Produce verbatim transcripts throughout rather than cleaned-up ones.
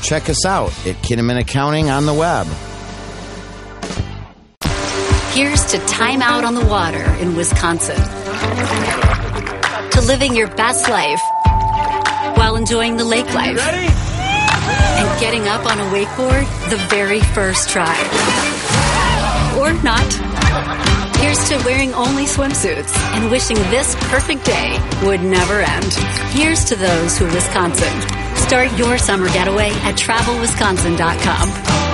check us out at Kinnaman Accounting on the web. Here's to time out on the water in Wisconsin. To living your best life while enjoying the lake life. Ready? And getting up on a wakeboard the very first try. Or not. Here's to wearing only swimsuits and wishing this perfect day would never end. Here's to those who Wisconsin. Start your summer getaway at travel wisconsin dot com.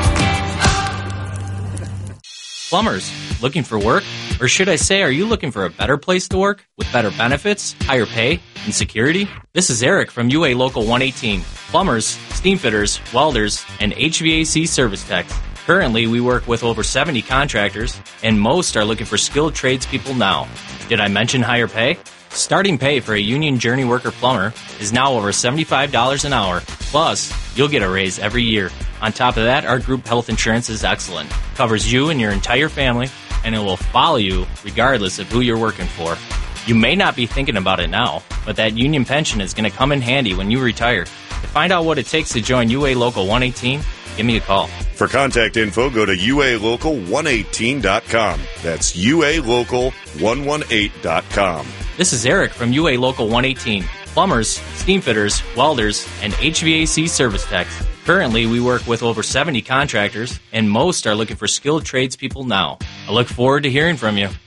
Plumbers, looking for work? Or should I say, are you looking for a better place to work with better benefits, higher pay, and security? This is Eric from U A Local one eighteen. Plumbers, steam fitters, welders, and H V A C service techs. Currently, we work with over seventy contractors, and most are looking for skilled tradespeople now. Did I mention higher pay? Starting pay for a union journey worker plumber is now over seventy-five dollars an hour. Plus, you'll get a raise every year. On top of that, our group health insurance is excellent. Covers you and your entire family, and it will follow you regardless of who you're working for. You may not be thinking about it now, but that union pension is going to come in handy when you retire. To find out what it takes to join U A Local one eighteen, give me a call. For contact info, go to U A local one eighteen dot com. That's U A local one eighteen dot com. This is Eric from U A Local one eighteen. Plumbers, steam fitters, welders, and H V A C service techs. Currently, we work with over seventy contractors, and most are looking for skilled tradespeople now. I look forward to hearing from you.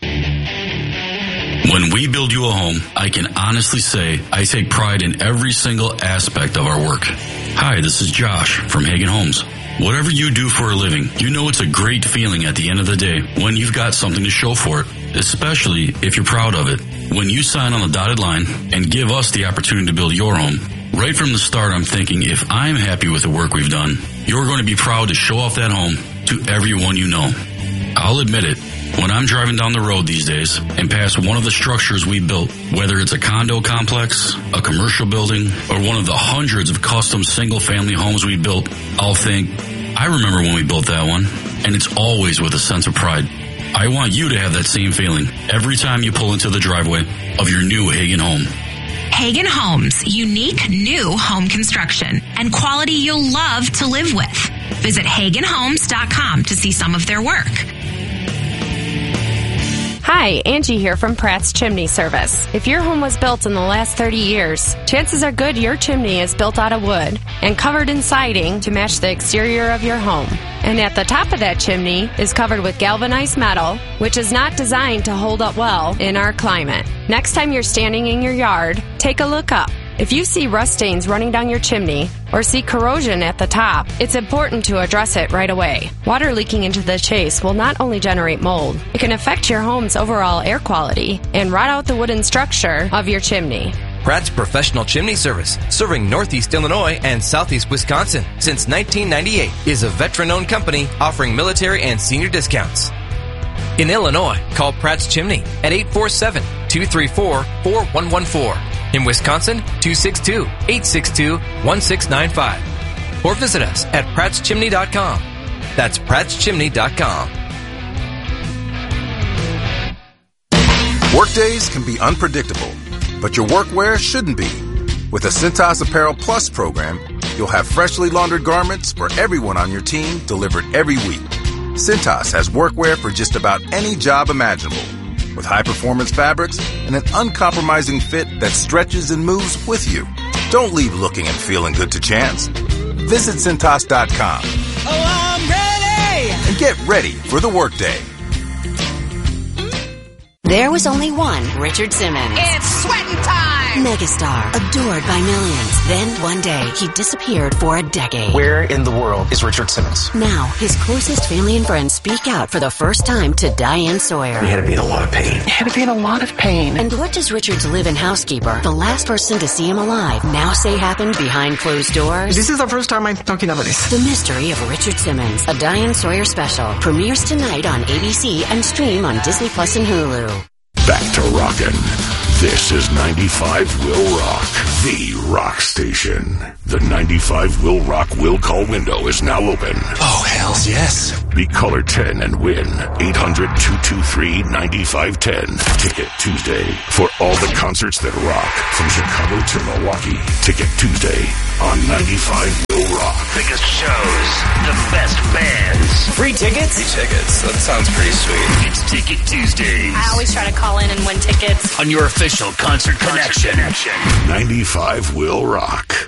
When we build you a home, I can honestly say I take pride in every single aspect of our work. Hi, this is Josh from Hagen Homes. Whatever you do for a living, you know it's a great feeling at the end of the day when you've got something to show for it, especially if you're proud of it. When you sign on the dotted line and give us the opportunity to build your home, right from the start I'm thinking if I'm happy with the work we've done, you're going to be proud to show off that home to everyone you know. I'll admit it. When I'm driving down the road these days and pass one of the structures we built, whether it's a condo complex, a commercial building, or one of the hundreds of custom single-family homes we built, I'll think, I remember when we built that one, and it's always with a sense of pride. I want you to have that same feeling every time you pull into the driveway of your new Hagen home. Hagen Homes, unique new home construction and quality you'll love to live with. Visit hagen homes dot com to see some of their work. Hi, Angie here from Pratt's Chimney Service. If your home was built in the last thirty years, chances are good your chimney is built out of wood and covered in siding to match the exterior of your home. And at the top of that chimney is covered with galvanized metal, which is not designed to hold up well in our climate. Next time you're standing in your yard, take a look up. If you see rust stains running down your chimney or see corrosion at the top, it's important to address it right away. Water leaking into the chase will not only generate mold, it can affect your home's overall air quality and rot out the wooden structure of your chimney. Pratt's Professional Chimney Service, serving Northeast Illinois and Southeast Wisconsin since nineteen ninety-eight, is a veteran-owned company offering military and senior discounts. In Illinois, call Pratt's Chimney at eight four seven, two three four, four one one four. In Wisconsin, two six two, eight six two, one six nine five. Or visit us at pratts chimney dot com. That's pratts chimney dot com. Workdays can be unpredictable, but your workwear shouldn't be. With the Cintas Apparel Plus program, you'll have freshly laundered garments for everyone on your team delivered every week. Cintas has workwear for just about any job imaginable, with high-performance fabrics and an uncompromising fit that stretches and moves with you. Don't leave looking and feeling good to chance. Visit Cintas dot com. Oh, I'm ready! And get ready for the workday. There was only one Richard Simmons. It's sweating time! Megastar, adored by millions. Then, one day, he disappeared for a decade. Where in the world is Richard Simmons? Now, his closest family and friends speak out for the first time to Diane Sawyer. He had to be in a lot of pain. He had to be in a lot of pain. And what does Richard's live-in housekeeper, the last person to see him alive, now say happened behind closed doors? This is the first time I'm talking about this. The Mystery of Richard Simmons, a Diane Sawyer special, premieres tonight on A B C and stream on Disney Plus and Hulu. Back to rockin'. This is ninety-five Will Rock, the rock station. The ninety-five Will Rock will call window is now open. Oh, hells yes. Be caller ten and win eight hundred, two two three, nine five one zero. Ticket Tuesday for all the concerts that rock from Chicago to Milwaukee. Ticket Tuesday on ninety-five Will Rock. biggest shows, the best bands. Free tickets? Free tickets. That sounds pretty sweet. It's Ticket Tuesdays. I always try to call in and win tickets. On your official Concert Connection. ninety-five will rock.